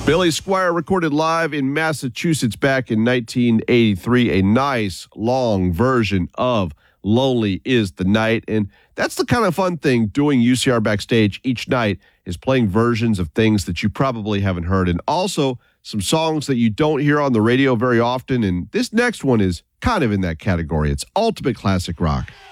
Billy Squier recorded live in Massachusetts back in 1983, a nice long version of Lonely is the Night. And that's the kind of fun thing doing UCR Backstage each night is playing versions of things that you probably haven't heard. And also some songs that you don't hear on the radio very often. And this next one is kind of in that category. It's ultimate classic rock.